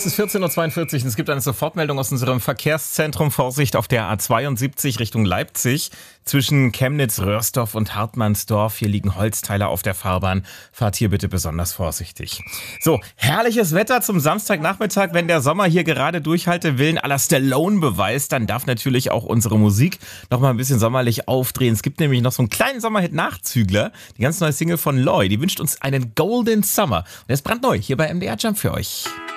Es ist 14.42 Uhr und es gibt eine Sofortmeldung aus unserem Verkehrszentrum. Vorsicht auf der A72 Richtung Leipzig zwischen Chemnitz, Röhrsdorf und Hartmannsdorf. Hier liegen Holzteile auf der Fahrbahn. Fahrt hier bitte besonders vorsichtig. So, herrliches Wetter zum Samstagnachmittag. Wenn der Sommer hier gerade Durchhaltewillen à la Stallone beweist, dann darf natürlich auch unsere Musik noch mal ein bisschen sommerlich aufdrehen. Es gibt nämlich noch so einen kleinen Sommerhit Nachzügler. Die ganz neue Single von Loy. Die wünscht uns einen Golden Summer. Und der ist brandneu hier bei MDR Jump für euch.